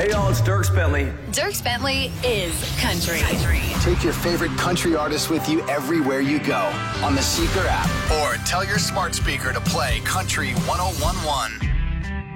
Hey, y'all, it's Dierks Bentley. Dierks Bentley is country. Take your favorite country artist with you everywhere you go on the Seeker app or tell your smart speaker to play Country 101.1.